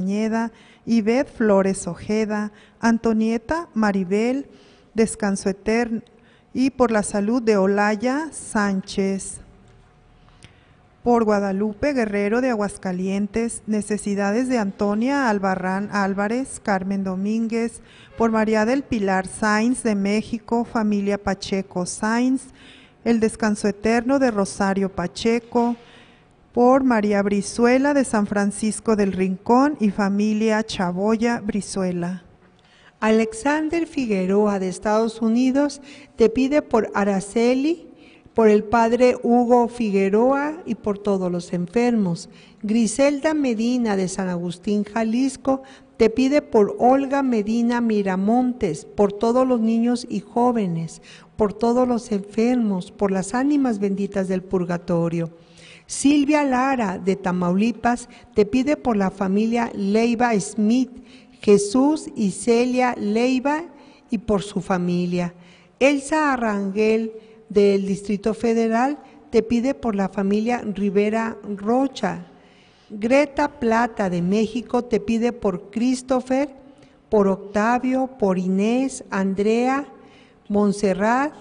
Castañeda, Ivette Flores Ojeda, Antonieta Maribel, descanso eterno, y por la salud de Olaya Sánchez. Por Guadalupe Guerrero de Aguascalientes, necesidades de Antonia Albarrán Álvarez, Carmen Domínguez, por María del Pilar Sainz de México, familia Pacheco Sainz, el descanso eterno de Rosario Pacheco, por María Brizuela de San Francisco del Rincón y familia Chaboya Brizuela. Alexander Figueroa de Estados Unidos te pide por Araceli, por el padre Hugo Figueroa y por todos los enfermos. Griselda Medina de San Agustín, Jalisco, te pide por Olga Medina Miramontes, por todos los niños y jóvenes, por todos los enfermos, por las ánimas benditas del purgatorio. Silvia Lara de Tamaulipas te pide por la familia Leiva Smith, Jesús y Celia Leiva y por su familia. Elsa Arrangel del Distrito Federal te pide por la familia Rivera Rocha. Greta Plata de México te pide por Christopher, por Octavio, por Inés, Andrea, Montserrat.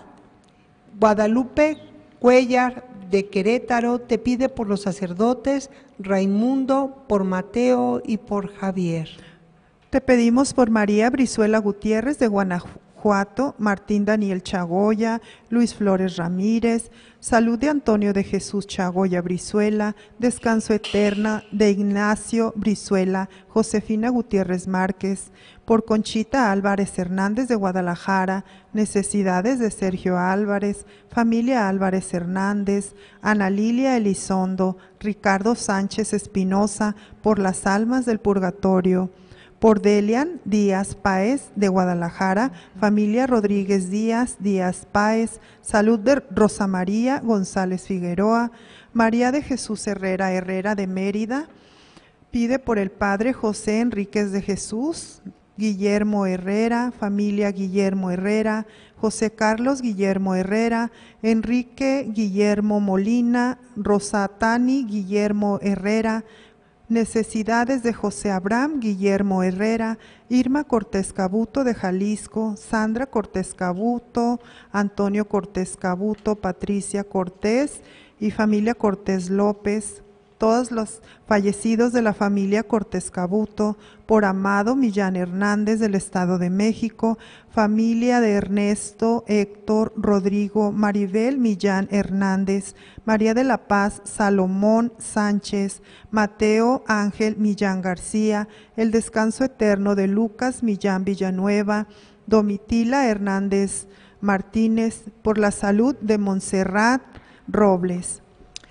Guadalupe Cuellar de Querétaro te pide por los sacerdotes Raimundo, por Mateo y por Javier. Te pedimos por María Brizuela Gutiérrez de Guanajuato, Martín Daniel Chagoya, Luis Flores Ramírez, salud de Antonio de Jesús Chagoya Brizuela, descanso eterna de Ignacio Brizuela, Josefina Gutiérrez Márquez, por Conchita Álvarez Hernández de Guadalajara, necesidades de Sergio Álvarez, familia Álvarez Hernández, Ana Lilia Elizondo, Ricardo Sánchez Espinosa, por las almas del purgatorio. Por Delian Díaz Páez de Guadalajara, familia Rodríguez Díaz, Díaz Páez, salud de Rosa María González Figueroa, María de Jesús Herrera Herrera de Mérida, pide por el padre José Enríquez de Jesús, Guillermo Herrera, familia Guillermo Herrera, José Carlos Guillermo Herrera, Enrique Guillermo Molina, Rosatani Guillermo Herrera, necesidades de José Abraham Guillermo Herrera, Irma Cortés Cabuto de Jalisco, Sandra Cortés Cabuto, Antonio Cortés Cabuto, Patricia Cortés y familia Cortés López, todos los fallecidos de la familia Cortés Cabuto, por Amado Millán Hernández del Estado de México, familia de Ernesto, Héctor, Rodrigo, Maribel Millán Hernández, María de la Paz Salomón Sánchez, Mateo Ángel Millán García, el descanso eterno de Lucas Millán Villanueva, Domitila Hernández Martínez, por la salud de Montserrat Robles.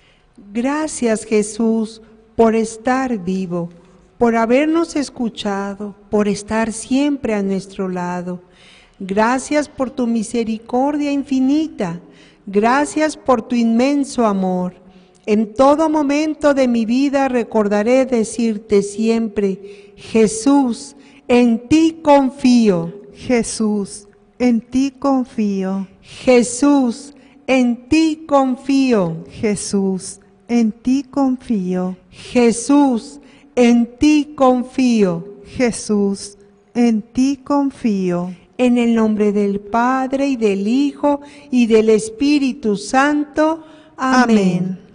Gracias, Jesús, por estar vivo, por habernos escuchado, por estar siempre a nuestro lado. Gracias por tu misericordia infinita. Gracias por tu inmenso amor. En todo momento de mi vida recordaré decirte siempre: Jesús, en ti confío. Jesús, en ti confío. Jesús, en ti confío. Jesús, en ti confío. Jesús, en ti confío. Jesús, en ti confío. En el nombre del Padre, y del Hijo, y del Espíritu Santo. Amén.